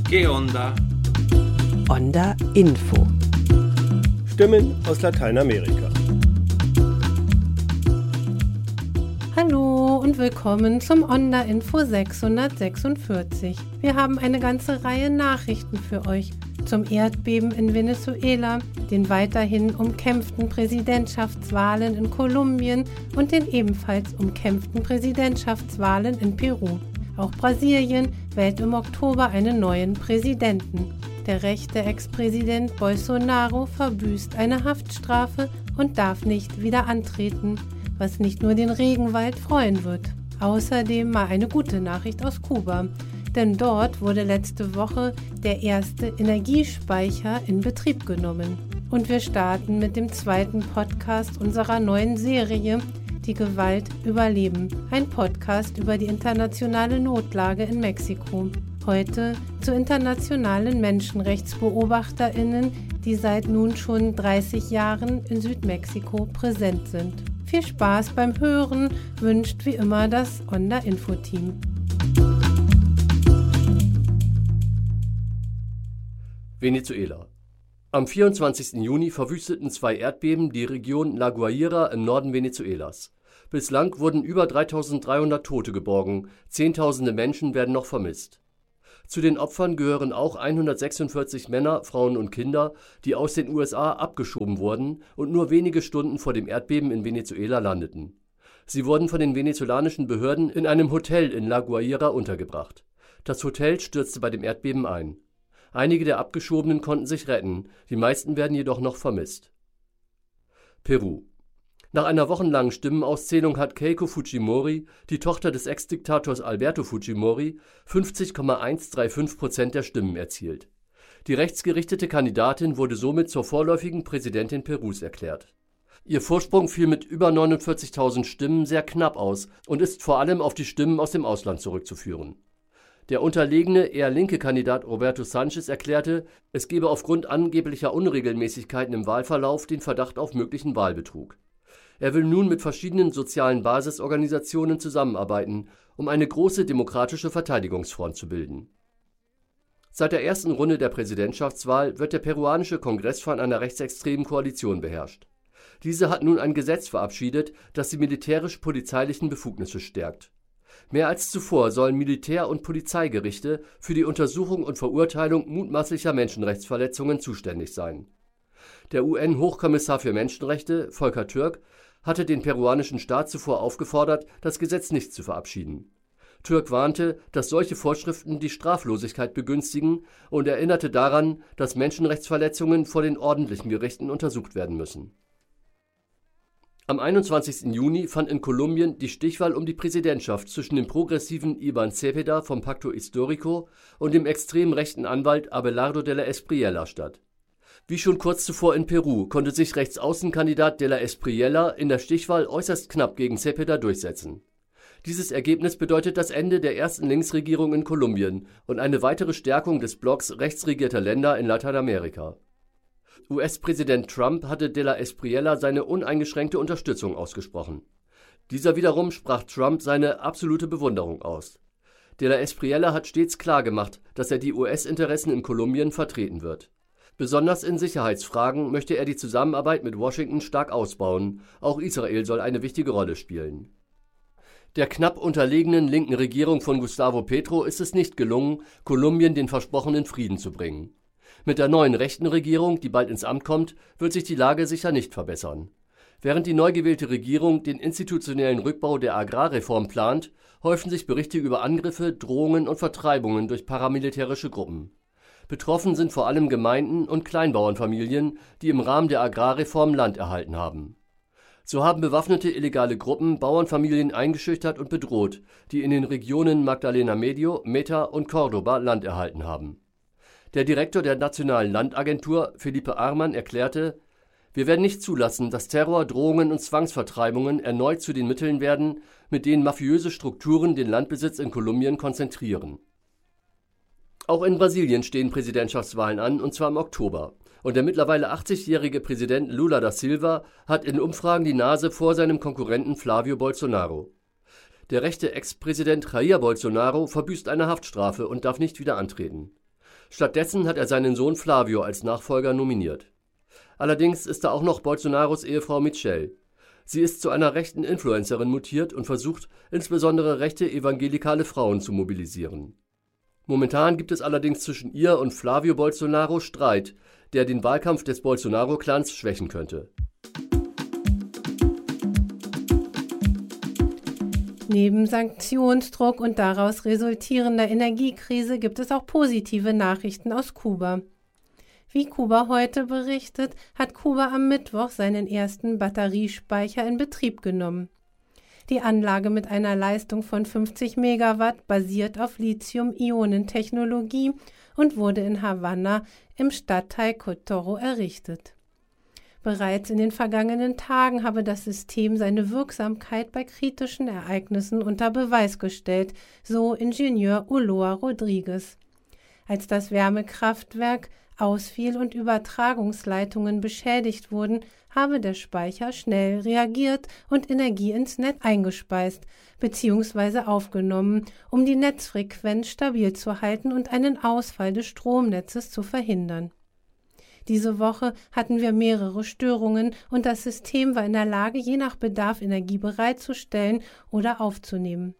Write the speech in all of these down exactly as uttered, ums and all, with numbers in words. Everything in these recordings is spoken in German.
¿Qué onda? Onda Info. Stimmen aus Lateinamerika. Hallo und willkommen zum Onda Info sechshundertsechsundvierzig. Wir haben eine ganze Reihe Nachrichten für euch zum Erdbeben in Venezuela, den weiterhin umkämpften Präsidentschaftswahlen in Kolumbien und den ebenfalls umkämpften Präsidentschaftswahlen in Peru. Auch Brasilien wählt im Oktober einen neuen Präsidenten. Der rechte Ex-Präsident Bolsonaro verbüßt eine Haftstrafe und darf nicht wieder antreten, was nicht nur den Regenwald freuen wird. Außerdem mal eine gute Nachricht aus Kuba, denn dort wurde letzte Woche der erste Energiespeicher in Betrieb genommen. Und wir starten mit dem zweiten Podcast unserer neuen Serie Die Gewalt überleben, ein Podcast über die internationale Notlage in Mexiko. Heute zu internationalen MenschenrechtsbeobachterInnen, die seit nun schon dreißig Jahren in Südmexiko präsent sind. Viel Spaß beim Hören wünscht wie immer das Onda Info Team. Venezuela. Am vierundzwanzigsten Juni verwüsteten zwei Erdbeben die Region La Guaira im Norden Venezuelas. Bislang wurden über dreitausenddreihundert Tote geborgen, Zehntausende Menschen werden noch vermisst. Zu den Opfern gehören auch hundertsechsundvierzig Männer, Frauen und Kinder, die aus den U S A abgeschoben wurden und nur wenige Stunden vor dem Erdbeben in Venezuela landeten. Sie wurden von den venezolanischen Behörden in einem Hotel in La Guaira untergebracht. Das Hotel stürzte bei dem Erdbeben ein. Einige der Abgeschobenen konnten sich retten, die meisten werden jedoch noch vermisst. Peru. Nach einer wochenlangen Stimmenauszählung hat Keiko Fujimori, die Tochter des Ex-Diktators Alberto Fujimori, fünfzig Komma hundertfünfunddreißig Prozent der Stimmen erzielt. Die rechtsgerichtete Kandidatin wurde somit zur vorläufigen Präsidentin Perus erklärt. Ihr Vorsprung fiel mit über neunundvierzigtausend Stimmen sehr knapp aus und ist vor allem auf die Stimmen aus dem Ausland zurückzuführen. Der unterlegene, eher linke Kandidat Roberto Sanchez erklärte, es gebe aufgrund angeblicher Unregelmäßigkeiten im Wahlverlauf den Verdacht auf möglichen Wahlbetrug. Er will nun mit verschiedenen sozialen Basisorganisationen zusammenarbeiten, um eine große demokratische Verteidigungsfront zu bilden. Seit der ersten Runde der Präsidentschaftswahl wird der peruanische Kongress von einer rechtsextremen Koalition beherrscht. Diese hat nun ein Gesetz verabschiedet, das die militärisch-polizeilichen Befugnisse stärkt. Mehr als zuvor sollen Militär- und Polizeigerichte für die Untersuchung und Verurteilung mutmaßlicher Menschenrechtsverletzungen zuständig sein. Der U N-Hochkommissar für Menschenrechte, Volker Türk, hatte den peruanischen Staat zuvor aufgefordert, das Gesetz nicht zu verabschieden. Türk warnte, dass solche Vorschriften die Straflosigkeit begünstigen und erinnerte daran, dass Menschenrechtsverletzungen vor den ordentlichen Gerichten untersucht werden müssen. Am einundzwanzigsten Juni fand in Kolumbien die Stichwahl um die Präsidentschaft zwischen dem progressiven Iván Cepeda vom Pacto Histórico und dem extrem rechten Anwalt Abelardo de la Espriella statt. Wie schon kurz zuvor in Peru konnte sich Rechtsaußenkandidat de la Espriella in der Stichwahl äußerst knapp gegen Cepeda durchsetzen. Dieses Ergebnis bedeutet das Ende der ersten Linksregierung in Kolumbien und eine weitere Stärkung des Blocks rechtsregierter Länder in Lateinamerika. U S-Präsident Trump hatte de la Espriella seine uneingeschränkte Unterstützung ausgesprochen. Dieser wiederum sprach Trump seine absolute Bewunderung aus. De la Espriella hat stets klargemacht, dass er die U S-Interessen in Kolumbien vertreten wird. Besonders in Sicherheitsfragen möchte er die Zusammenarbeit mit Washington stark ausbauen, auch Israel soll eine wichtige Rolle spielen. Der knapp unterlegenen linken Regierung von Gustavo Petro ist es nicht gelungen, Kolumbien den versprochenen Frieden zu bringen. Mit der neuen rechten Regierung, die bald ins Amt kommt, wird sich die Lage sicher nicht verbessern. Während die neu gewählte Regierung den institutionellen Rückbau der Agrarreform plant, häufen sich Berichte über Angriffe, Drohungen und Vertreibungen durch paramilitärische Gruppen. Betroffen sind vor allem Gemeinden und Kleinbauernfamilien, die im Rahmen der Agrarreform Land erhalten haben. So haben bewaffnete illegale Gruppen Bauernfamilien eingeschüchtert und bedroht, die in den Regionen Magdalena Medio, Meta und Córdoba Land erhalten haben. Der Direktor der Nationalen Landagentur, Felipe Arman, erklärte, wir werden nicht zulassen, dass Terror, Drohungen und Zwangsvertreibungen erneut zu den Mitteln werden, mit denen mafiöse Strukturen den Landbesitz in Kolumbien konzentrieren. Auch in Brasilien stehen Präsidentschaftswahlen an, und zwar im Oktober. Und der mittlerweile achtzigjährige Präsident Lula da Silva hat in Umfragen die Nase vor seinem Konkurrenten Flávio Bolsonaro. Der rechte Ex-Präsident Jair Bolsonaro verbüßt eine Haftstrafe und darf nicht wieder antreten. Stattdessen hat er seinen Sohn Flavio als Nachfolger nominiert. Allerdings ist da auch noch Bolsonaros Ehefrau Michelle. Sie ist zu einer rechten Influencerin mutiert und versucht, insbesondere rechte evangelikale Frauen zu mobilisieren. Momentan gibt es allerdings zwischen ihr und Flavio Bolsonaro Streit, der den Wahlkampf des Bolsonaro-Clans schwächen könnte. Neben Sanktionsdruck und daraus resultierender Energiekrise gibt es auch positive Nachrichten aus Kuba. Wie Kuba heute berichtet, hat Kuba am Mittwoch seinen ersten Batteriespeicher in Betrieb genommen. Die Anlage mit einer Leistung von fünfzig Megawatt basiert auf Lithium-Ionen-Technologie und wurde in Havanna im Stadtteil Cotoro errichtet. Bereits in den vergangenen Tagen habe das System seine Wirksamkeit bei kritischen Ereignissen unter Beweis gestellt, so Ingenieur Ulloa Rodriguez. Als das Wärmekraftwerk ausfiel und Übertragungsleitungen beschädigt wurden, habe der Speicher schnell reagiert und Energie ins Netz eingespeist bzw. aufgenommen, um die Netzfrequenz stabil zu halten und einen Ausfall des Stromnetzes zu verhindern. Diese Woche hatten wir mehrere Störungen und das System war in der Lage, je nach Bedarf Energie bereitzustellen oder aufzunehmen.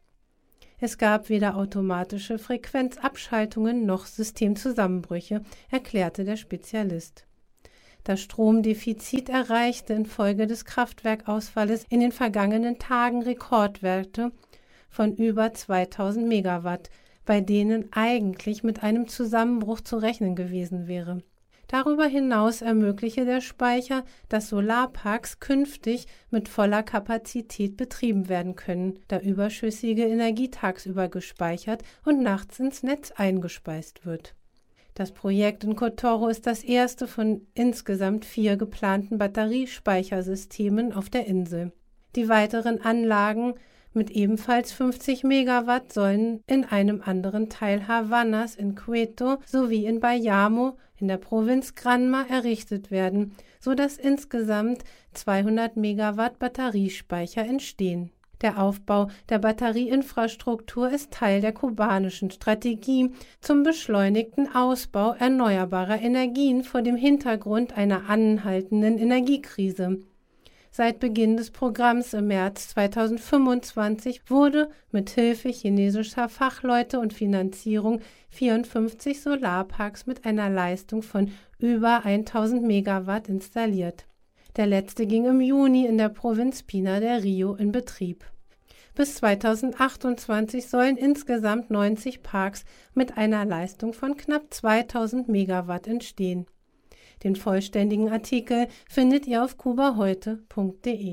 Es gab weder automatische Frequenzabschaltungen noch Systemzusammenbrüche, erklärte der Spezialist. Das Stromdefizit erreichte infolge des Kraftwerkausfalles in den vergangenen Tagen Rekordwerte von über zweitausend Megawatt, bei denen eigentlich mit einem Zusammenbruch zu rechnen gewesen wäre. Darüber hinaus ermögliche der Speicher, dass Solarparks künftig mit voller Kapazität betrieben werden können, da überschüssige Energie tagsüber gespeichert und nachts ins Netz eingespeist wird. Das Projekt in Cotoro ist das erste von insgesamt vier geplanten Batteriespeichersystemen auf der Insel. Die weiteren Anlagen mit ebenfalls fünfzig Megawatt sollen in einem anderen Teil Havannas in Queto sowie in Bayamo in der Provinz Granma errichtet werden, sodass insgesamt zweihundert Megawatt Batteriespeicher entstehen. Der Aufbau der Batterieinfrastruktur ist Teil der kubanischen Strategie zum beschleunigten Ausbau erneuerbarer Energien vor dem Hintergrund einer anhaltenden Energiekrise. Seit Beginn des Programms im März zweitausendfünfundzwanzig wurde mit Hilfe chinesischer Fachleute und Finanzierung vierundfünfzig Solarparks mit einer Leistung von über tausend Megawatt installiert. Der letzte ging im Juni in der Provinz Pinar del Río in Betrieb. Bis zweitausendachtundzwanzig sollen insgesamt neunzig Parks mit einer Leistung von knapp zweitausend Megawatt entstehen. Den vollständigen Artikel findet ihr auf kuba heute punkt de.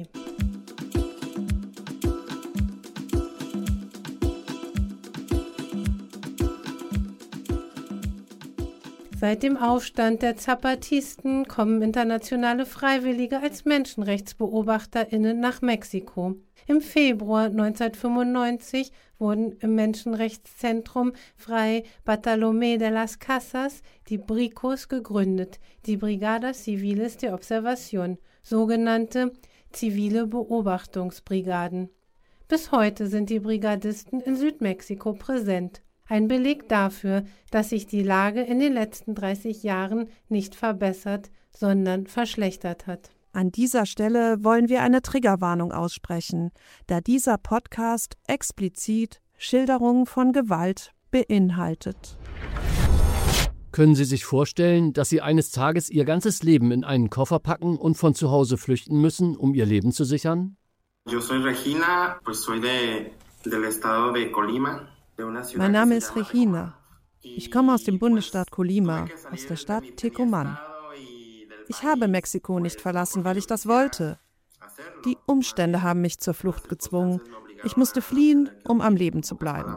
Seit dem Aufstand der Zapatisten kommen internationale Freiwillige als MenschenrechtsbeobachterInnen nach Mexiko. Im Februar neunzehnhundertfünfundneunzig wurden im Menschenrechtszentrum Fray Bartolomé de las Casas die BRICOS gegründet, die Brigadas Civiles de Observación, sogenannte zivile Beobachtungsbrigaden. Bis heute sind die Brigadisten in Südmexiko präsent. Ein Beleg dafür, dass sich die Lage in den letzten dreißig Jahren nicht verbessert, sondern verschlechtert hat. An dieser Stelle wollen wir eine Triggerwarnung aussprechen, da dieser Podcast explizit Schilderungen von Gewalt beinhaltet. Können Sie sich vorstellen, dass Sie eines Tages Ihr ganzes Leben in einen Koffer packen und von zu Hause flüchten müssen, um Ihr Leben zu sichern? Yo soy Regina, pues soy de, del estado de Colima. Mein Name ist Regina. Ich komme aus dem Bundesstaat Colima, aus der Stadt Tecomán. Ich habe Mexiko nicht verlassen, weil ich das wollte. Die Umstände haben mich zur Flucht gezwungen. Ich musste fliehen, um am Leben zu bleiben.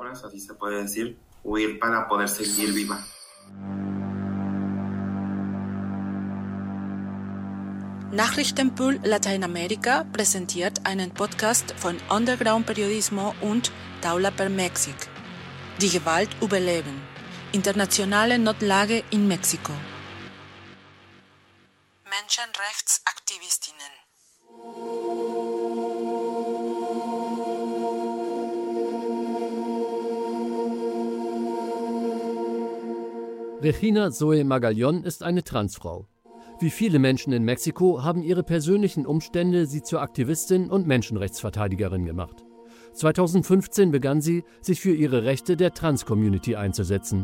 Nachrichtenpool Lateinamerika präsentiert einen Podcast von Underground Periodismo und Taula per Mexic. Die Gewalt überleben. Internationale Notlage in Mexiko. Menschenrechtsaktivistinnen. Regina Zoe Magallón ist eine Transfrau. Wie viele Menschen in Mexiko haben ihre persönlichen Umstände sie zur Aktivistin und Menschenrechtsverteidigerin gemacht. zweitausendfünfzehn begann sie, sich für ihre Rechte der Trans-Community einzusetzen.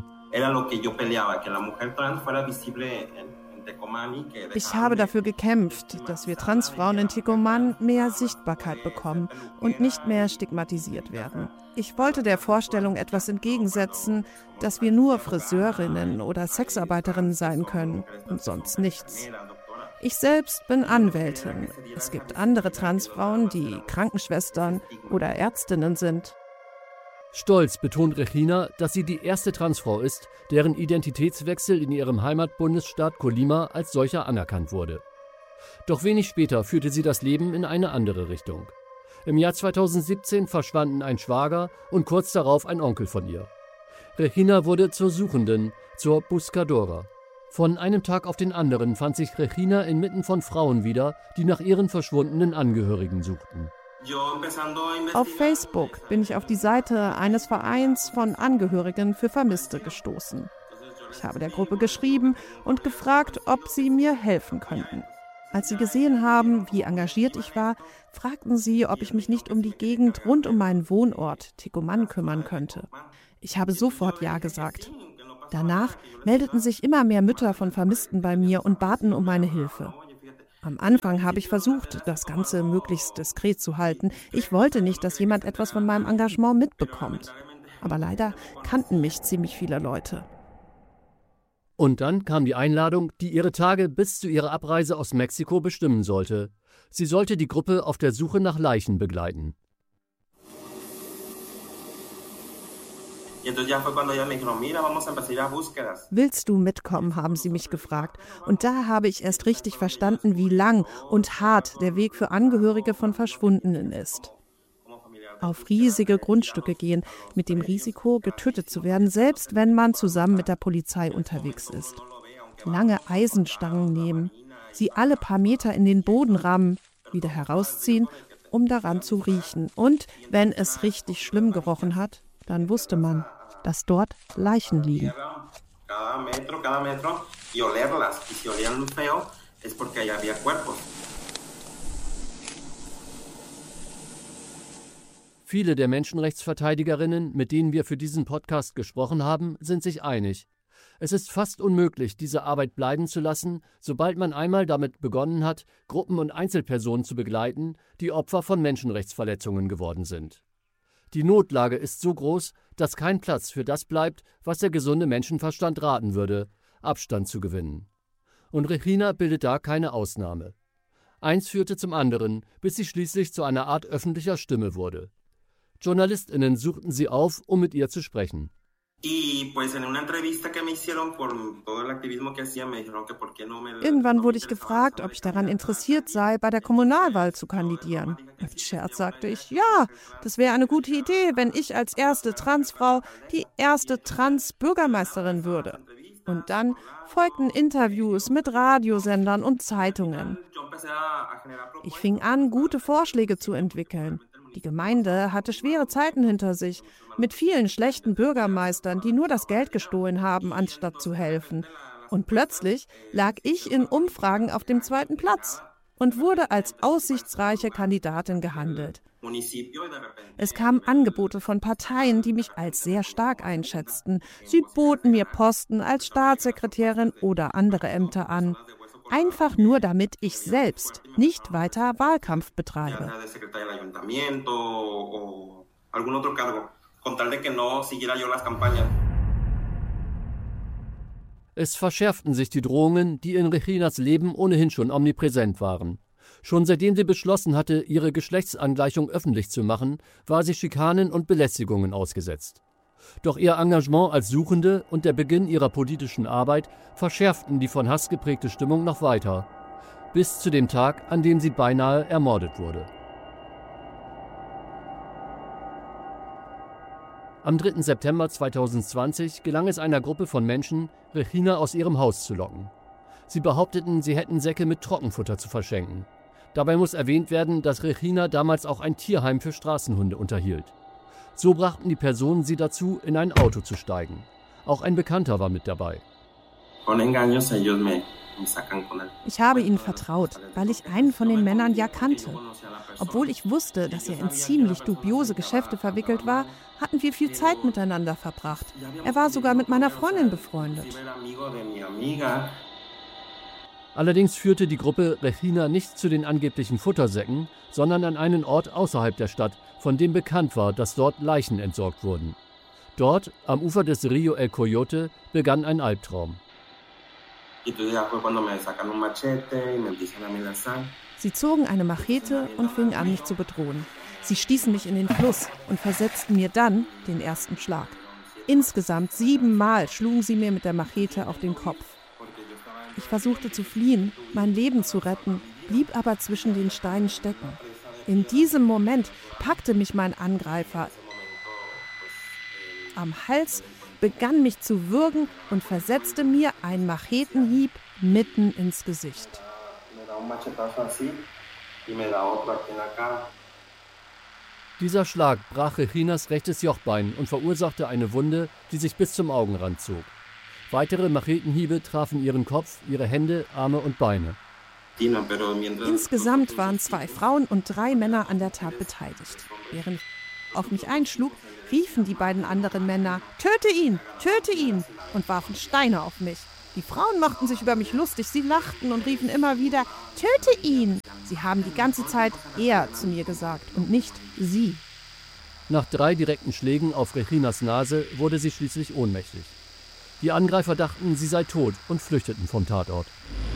Ich habe dafür gekämpft, dass wir Transfrauen in Tecomán mehr Sichtbarkeit bekommen und nicht mehr stigmatisiert werden. Ich wollte der Vorstellung etwas entgegensetzen, dass wir nur Friseurinnen oder Sexarbeiterinnen sein können und sonst nichts. Ich selbst bin Anwältin. Es gibt andere Transfrauen, die Krankenschwestern oder Ärztinnen sind. Stolz betont Regina, dass sie die erste Transfrau ist, deren Identitätswechsel in ihrem Heimatbundesstaat Colima als solcher anerkannt wurde. Doch wenig später führte sie das Leben in eine andere Richtung. Im Jahr zweitausendsiebzehn verschwanden ein Schwager und kurz darauf ein Onkel von ihr. Regina wurde zur Suchenden, zur Buscadora. Von einem Tag auf den anderen fand sich Regina inmitten von Frauen wieder, die nach ihren verschwundenen Angehörigen suchten. Auf Facebook bin ich auf die Seite eines Vereins von Angehörigen für Vermisste gestoßen. Ich habe der Gruppe geschrieben und gefragt, ob sie mir helfen könnten. Als sie gesehen haben, wie engagiert ich war, fragten sie, ob ich mich nicht um die Gegend rund um meinen Wohnort Tecomán kümmern könnte. Ich habe sofort Ja gesagt. Danach meldeten sich immer mehr Mütter von Vermissten bei mir und baten um meine Hilfe. Am Anfang habe ich versucht, das Ganze möglichst diskret zu halten. Ich wollte nicht, dass jemand etwas von meinem Engagement mitbekommt. Aber leider kannten mich ziemlich viele Leute. Und dann kam die Einladung, die ihre Tage bis zu ihrer Abreise aus Mexiko bestimmen sollte. Sie sollte die Gruppe auf der Suche nach Leichen begleiten. Willst du mitkommen, haben sie mich gefragt. Und da habe ich erst richtig verstanden, wie lang und hart der Weg für Angehörige von Verschwundenen ist. Auf riesige Grundstücke gehen, mit dem Risiko, getötet zu werden, selbst wenn man zusammen mit der Polizei unterwegs ist. Lange Eisenstangen nehmen, sie alle paar Meter in den Boden rammen, wieder herausziehen, um daran zu riechen. Und wenn es richtig schlimm gerochen hat, dann wusste man, dass dort Leichen liegen. Viele der Menschenrechtsverteidigerinnen, mit denen wir für diesen Podcast gesprochen haben, sind sich einig. Es ist fast unmöglich, diese Arbeit bleiben zu lassen, sobald man einmal damit begonnen hat, Gruppen und Einzelpersonen zu begleiten, die Opfer von Menschenrechtsverletzungen geworden sind. Die Notlage ist so groß, dass kein Platz für das bleibt, was der gesunde Menschenverstand raten würde, Abstand zu gewinnen. Und Regina bildet da keine Ausnahme. Eins führte zum anderen, bis sie schließlich zu einer Art öffentlicher Stimme wurde. JournalistInnen suchten sie auf, um mit ihr zu sprechen. Irgendwann wurde ich gefragt, ob ich daran interessiert sei, bei der Kommunalwahl zu kandidieren. Mit Scherz sagte ich, ja, das wäre eine gute Idee, wenn ich als erste Transfrau die erste Trans-Bürgermeisterin würde. Und dann folgten Interviews mit Radiosendern und Zeitungen. Ich fing an, gute Vorschläge zu entwickeln. Die Gemeinde hatte schwere Zeiten hinter sich, mit vielen schlechten Bürgermeistern, die nur das Geld gestohlen haben, anstatt zu helfen. Und plötzlich lag ich in Umfragen auf dem zweiten Platz und wurde als aussichtsreiche Kandidatin gehandelt. Es kamen Angebote von Parteien, die mich als sehr stark einschätzten. Sie boten mir Posten als Staatssekretärin oder andere Ämter an. Einfach nur, damit ich selbst nicht weiter Wahlkampf betreibe. Es verschärften sich die Drohungen, die in Reginas Leben ohnehin schon omnipräsent waren. Schon seitdem sie beschlossen hatte, ihre Geschlechtsangleichung öffentlich zu machen, war sie Schikanen und Belästigungen ausgesetzt. Doch ihr Engagement als Suchende und der Beginn ihrer politischen Arbeit verschärften die von Hass geprägte Stimmung noch weiter, bis zu dem Tag, an dem sie beinahe ermordet wurde. Am dritten September zweitausendzwanzig gelang es einer Gruppe von Menschen, Regina aus ihrem Haus zu locken. Sie behaupteten, sie hätten Säcke mit Trockenfutter zu verschenken. Dabei muss erwähnt werden, dass Regina damals auch ein Tierheim für Straßenhunde unterhielt. So brachten die Personen sie dazu, in ein Auto zu steigen. Auch ein Bekannter war mit dabei. Ich habe ihnen vertraut, weil ich einen von den Männern ja kannte. Obwohl ich wusste, dass er in ziemlich dubiose Geschäfte verwickelt war, hatten wir viel Zeit miteinander verbracht. Er war sogar mit meiner Freundin befreundet. Allerdings führte die Gruppe Regina nicht zu den angeblichen Futtersäcken, sondern an einen Ort außerhalb der Stadt, von dem bekannt war, dass dort Leichen entsorgt wurden. Dort, am Ufer des Rio El Coyote, begann ein Albtraum. Sie zogen eine Machete und fingen an, mich zu bedrohen. Sie stießen mich in den Fluss und versetzten mir dann den ersten Schlag. Insgesamt siebenmal schlugen sie mir mit der Machete auf den Kopf. Ich versuchte zu fliehen, mein Leben zu retten, blieb aber zwischen den Steinen stecken. In diesem Moment packte mich mein Angreifer am Hals, begann mich zu würgen und versetzte mir einen Machetenhieb mitten ins Gesicht. Dieser Schlag brach Reginas rechtes Jochbein und verursachte eine Wunde, die sich bis zum Augenrand zog. Weitere Machetenhiebe trafen ihren Kopf, ihre Hände, Arme und Beine. Insgesamt waren zwei Frauen und drei Männer an der Tat beteiligt. Während ich auf mich einschlug, riefen die beiden anderen Männer, »Töte ihn, töte ihn!« und warfen Steine auf mich. Die Frauen machten sich über mich lustig, sie lachten und riefen immer wieder, »Töte ihn!« Sie haben die ganze Zeit er zu mir gesagt und nicht sie. Nach drei direkten Schlägen auf Reginas Nase wurde sie schließlich ohnmächtig. Die Angreifer dachten, sie sei tot und flüchteten vom Tatort.